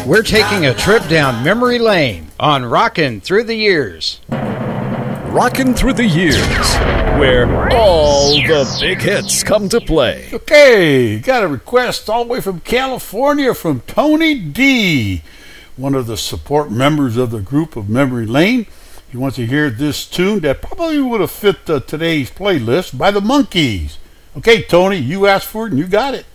We're taking a trip down memory lane on Rockin' Through the Years. Rockin' Through the Years, where all the big hits come to play. Okay, got a request all the way from California from Tony D, one of the support members of the group of Memory Lane. He wants to hear this tune that probably would have fit today's playlist by the Monkees. Okay, Tony, you asked for it and you got it.